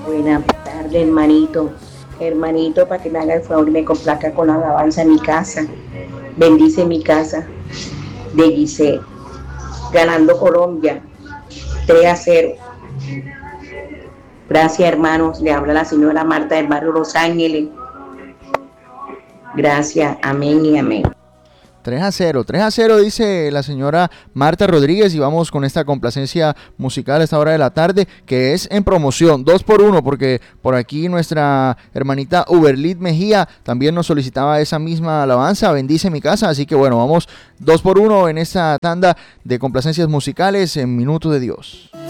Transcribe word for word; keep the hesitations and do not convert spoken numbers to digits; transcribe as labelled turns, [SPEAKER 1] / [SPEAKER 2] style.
[SPEAKER 1] Buenas tardes, hermanito. Hermanito, para que me haga el favor y me complazca con la alabanza en mi casa. Bendice mi casa de Giselle. Ganando Colombia, tres a cero. Gracias, hermanos. Le habla la señora Marta del barrio Los Ángeles. Gracias. Amén y amén.
[SPEAKER 2] tres a cero, tres a cero dice la señora Marta Rodríguez, y vamos con esta complacencia musical a esta hora de la tarde, que es en promoción, dos por uno, porque por aquí nuestra hermanita Uberlit Mejía también nos solicitaba esa misma alabanza, bendice mi casa, así que bueno, vamos dos por uno en esta tanda de complacencias musicales en Minuto de Dios.